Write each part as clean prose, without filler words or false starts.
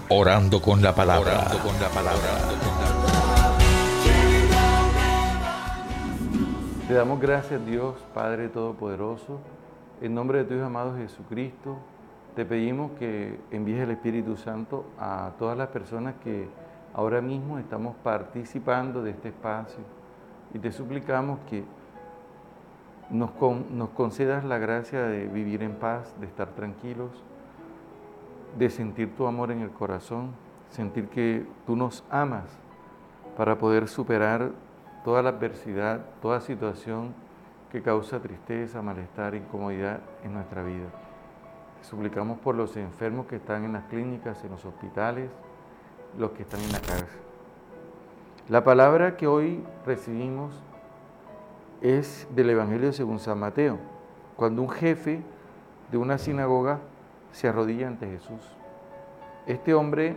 Orando con la palabra. Te damos gracias, Dios, Padre Todopoderoso. En nombre de tu Hijo amado Jesucristo, te pedimos que envíes el Espíritu Santo a todas las personas que ahora mismo estamos participando de este espacio. Y te suplicamos que nos concedas la gracia de vivir en paz, de estar tranquilos, de sentir tu amor en el corazón, sentir que tú nos amas para poder superar toda la adversidad, toda situación que causa tristeza, malestar, incomodidad en nuestra vida. Te suplicamos por los enfermos que están en las clínicas, en los hospitales, los que están en la cárcel. La palabra que hoy recibimos es del Evangelio según San Mateo, cuando un jefe de una sinagoga se arrodilla ante Jesús. Este hombre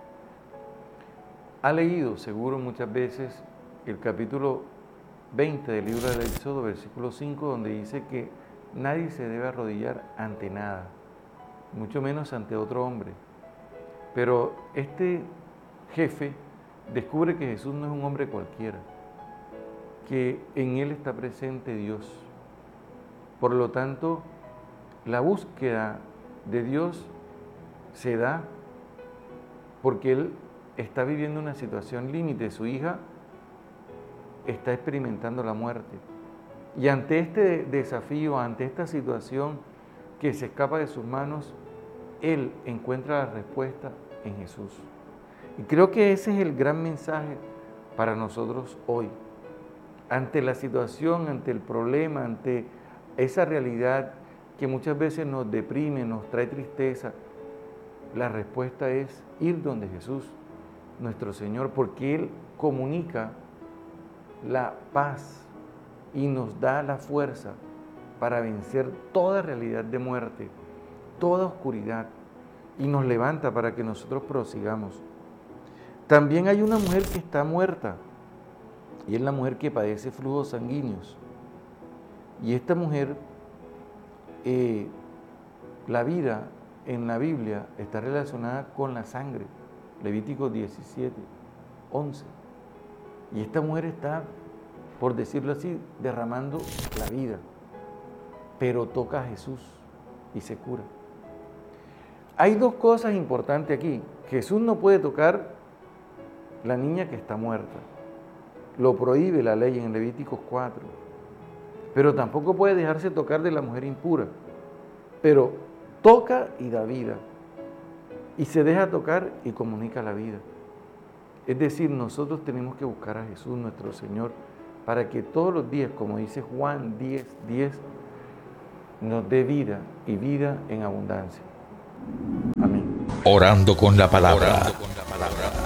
ha leído seguro muchas veces el capítulo 20 del libro del Éxodo, versículo 5, donde dice que nadie se debe arrodillar ante nada, mucho menos ante otro hombre. Pero este jefe descubre que Jesús no es un hombre cualquiera, que en él está presente Dios. Por lo tanto, la búsqueda de Dios se da porque él está viviendo una situación límite. Su hija está experimentando la muerte. Y ante este desafío, ante esta situación que se escapa de sus manos, él encuentra la respuesta en Jesús. Y creo que ese es el gran mensaje para nosotros hoy. Ante la situación, ante el problema, ante esa realidad que muchas veces nos deprime, nos trae tristeza, la respuesta es ir donde Jesús, nuestro Señor, porque Él comunica la paz y nos da la fuerza para vencer toda realidad de muerte, toda oscuridad, y nos levanta para que nosotros prosigamos. También hay una mujer que está muerta, y es la mujer que padece flujos sanguíneos. Y esta mujer, la vida en la Biblia está relacionada con la sangre, Levítico 17, 11. Y esta mujer está, por decirlo así, derramando la vida, pero toca a Jesús y se cura. Hay dos cosas importantes aquí. Jesús no puede tocar la niña que está muerta. Lo prohíbe la ley en Levíticos 4. Pero tampoco puede dejarse tocar de la mujer impura. Pero toca y da vida. Y se deja tocar y comunica la vida. Es decir, nosotros tenemos que buscar a Jesús, nuestro Señor, para que todos los días, como dice Juan 10:10, nos dé vida y vida en abundancia. Amén. Orando con la palabra.